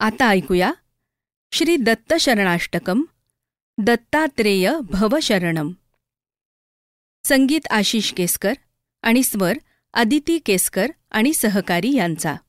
आता ऐकूया श्री दत्त शरणाष्टकम, दत्तात्रेय भवशरणम. संगीत आशिष केसकर आणि स्वर आदिती केसकर आणि सहकारी यांचा.